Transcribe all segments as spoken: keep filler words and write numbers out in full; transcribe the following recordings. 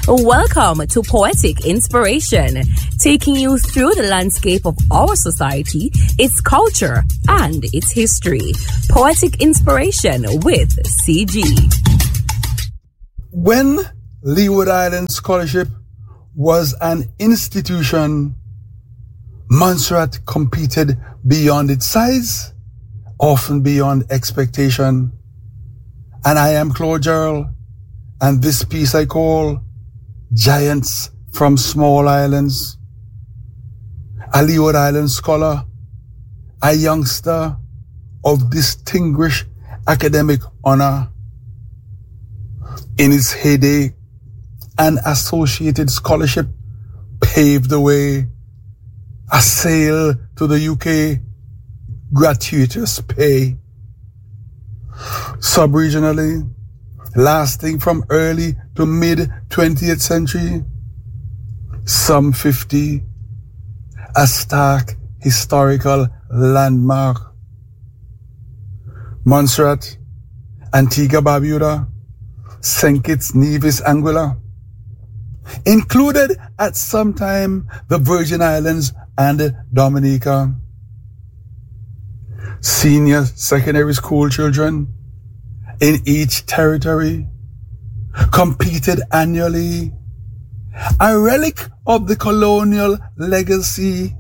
Welcome to Poetic Inspiration, taking you through the landscape of our society, its culture, and its history. Poetic Inspiration with C G. When Leeward Island Scholarship was an institution, Montserrat competed beyond its size, often beyond expectation. And I am Claude Gerald, and this piece I call Giants from Small Islands. A Leeward Island scholar, a youngster of distinguished academic honor. In its heyday, an associated scholarship paved the way. A sail to the U K, gratuitous pay. Sub-regionally, lasting from early to mid twentieth century, some fifty, a stark historical landmark. Montserrat, Antigua Barbuda, Saint Kitts Nevis Anguilla, included at some time the Virgin Islands and Dominica. Senior secondary school children in each territory competed annually, a relic of the colonial legacy.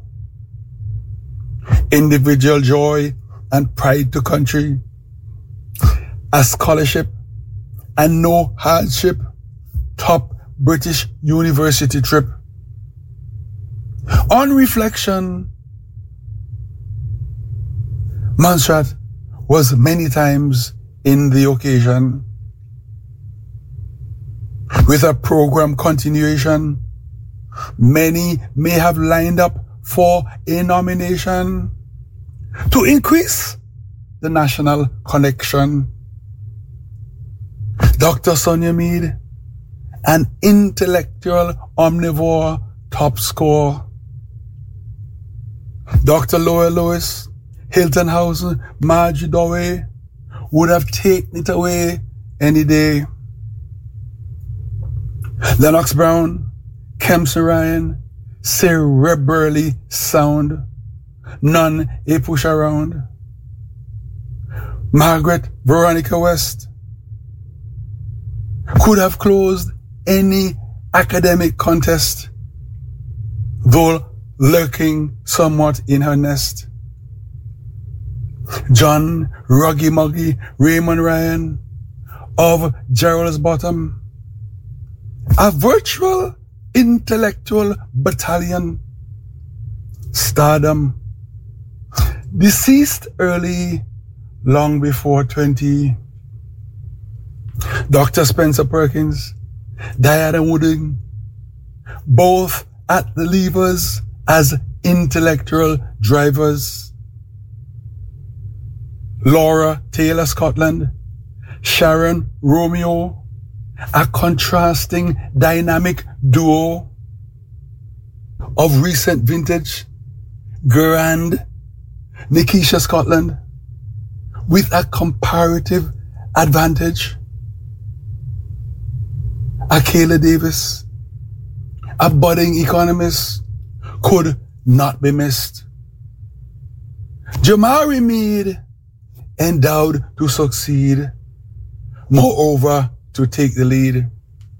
Individual joy and pride to country, a scholarship and no hardship, top British university trip. On reflection, Montserrat was many times in the occasion. With a program continuation, many may have lined up for a nomination to increase the national connection. Doctor Sonia Meade, an intellectual omnivore top score. Doctor Laura Lewis, Hilton Housen, Margie Dowey would have taken it away any day. Lennox Brown, Kempson Ryan, cerebrally sound, none a push around. Margaret Veronica West could have closed any academic contest, though lurking somewhat in her nest. John Ruggy Muggy Raymond Ryan of Gerald's Bottom, a virtual intellectual battalion. Stardom, deceased early, long before twenty. Doctor Spencer Perkins, Diana Wooding, both at the levers as intellectual drivers. Laura Taylor Scotland, Sharon Romeo, a contrasting dynamic duo of recent vintage. Grand Nikisha Scotland with a comparative advantage. Akela Davis, a budding economist, could not be missed. Jamari Meade, endowed to succeed, moreover to take the lead.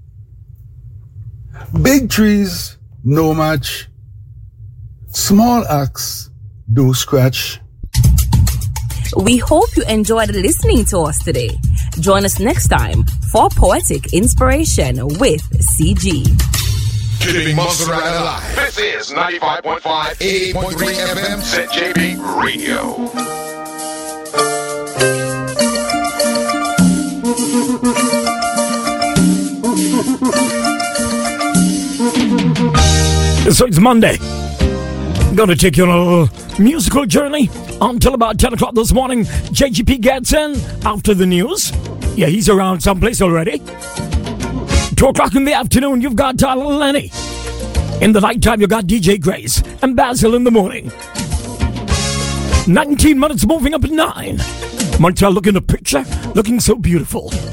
Big trees, no match. Small axe, do scratch. We hope you enjoyed listening to us today. Join us next time for Poetic Inspiration with C G. Keeping Montserrat alive. This is ninety-five point five, eighty point three F M, Z J B Radio. So it's Monday. Gonna take you on a little musical journey until about ten o'clock this morning. J G P gets in after the news. Yeah, he's around someplace already. two o'clock in the afternoon, you've got Tyler Lenny. In the nighttime, you've got D J Grace and Basil in the morning. nineteen minutes moving up at nine. Martel looking a picture, looking so beautiful.